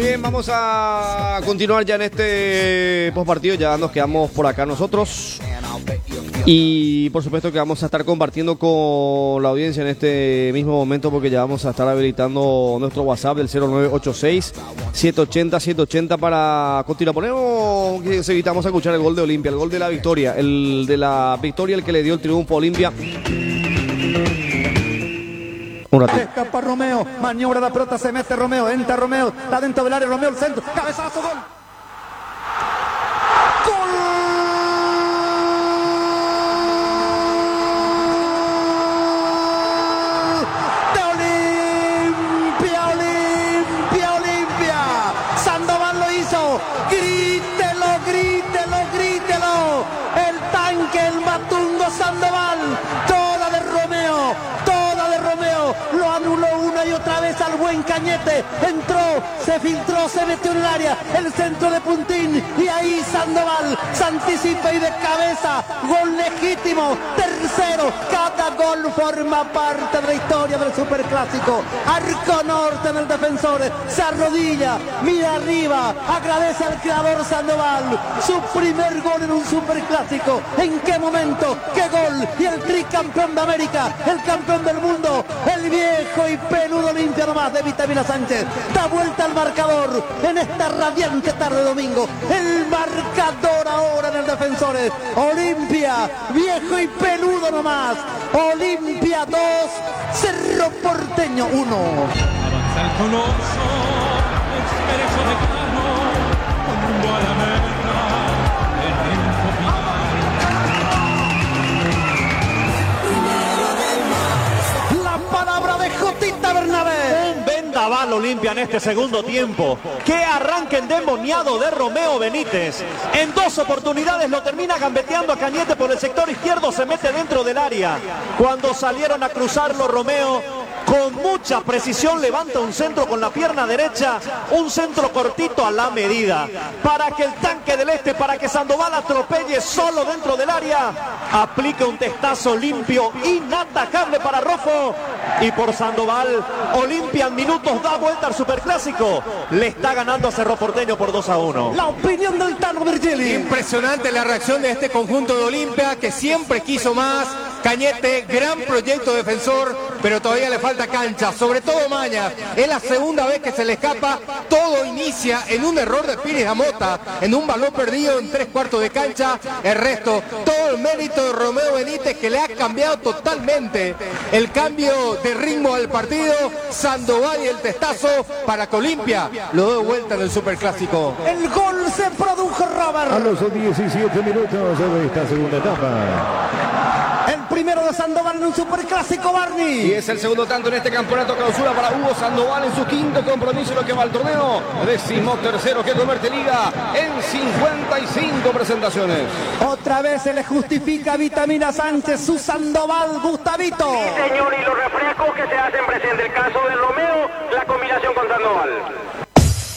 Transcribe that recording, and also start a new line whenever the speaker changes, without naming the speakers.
Bien, vamos a continuar ya en este postpartido. Ya nos quedamos por acá nosotros. Y por supuesto que vamos a estar compartiendo con la audiencia en este mismo momento, porque ya vamos a estar habilitando nuestro WhatsApp del 0986-780-780 para continuar. Ponemos que evitamos a escuchar el gol de Olimpia, el gol de la victoria, el que le dio el triunfo a Olimpia. Un ratito.
Escapa Romeo, maniobra la pelota, se mete Romeo, entra Romeo, está dentro del área, Romeo el centro, cabezazo, gol. Grítelo, el tanque, el matungo Sandoval, toda de Romeo, lo anuló una y otra vez al buen Cañete, entró, se filtró, se metió en el área, el centro de Puntín, y ahí Sandoval se anticipa y de cabeza, gol legítimo, tercero, cada gol forma parte de la historia del Superclásico. Arco norte en el defensor, se arrodilla, mira arriba, agradece al creador Sandoval, su primer gol en un Superclásico. ¿En qué momento? ¿Qué gol? Y el tricampeón de América, el campeón del mundo, el viejo y peludo Olimpia nomás de Vitamina Sánchez, da vuelta al marcador en esta radiante tarde de domingo. El marcador ahora en el defensor, Olimpia, viejo y peludo nomás, Olimpia 2, Cerro Porteño 1.
Avanza el Coloso, expreso de Cano, rumbo a la meta, el triunfo final.
La palabra de Jotita Bernabé.
Un vendaval Olimpia en este segundo tiempo. ¡Qué arranque endemoniado de Romeo Benítez! En dos oportunidades lo termina gambeteando a Cañete por el sector izquierdo, se mete dentro del área. Cuando salieron a cruzarlo, Romeo con mucha precisión levanta un centro con la pierna derecha, un centro cortito a la medida, para que el tanque del este, para que Sandoval atropelle solo dentro del área, aplica un testazo limpio, inatacable para Rojo, y por Sandoval, Olimpia en minutos da vuelta al Superclásico, le está ganando a Cerro Porteño por 2-1.
La opinión del Tano Virgili.
Impresionante la reacción de este conjunto de Olimpia, que siempre quiso más. Cañete, gran proyecto defensor, pero todavía le falta cancha, sobre todo maña. Es la segunda vez que se le escapa. Todo inicia en un error de Pires Amota, en un balón perdido en 3/4 de cancha. El resto, todo el mérito de Romeo Benítez, que le ha cambiado totalmente el cambio de ritmo al partido. Sandoval y el testazo para que Olimpia lo dé vuelta en el Superclásico.
El gol se produjo, Robert.
A los 17 minutos de esta segunda etapa.
El primero de Sandoval en un Superclásico, Barney.
Y es el segundo tanto en este campeonato clausura para Hugo Sandoval en su quinto compromiso, lo que va al torneo. 13º que convierte Liga en 55 presentaciones.
Otra vez se le justifica a Vitamina Sánchez su Sandoval, Gustavito.
Sí, señor, y los refrescos que se hacen presente. El caso de Romeo, la combinación con Sandoval.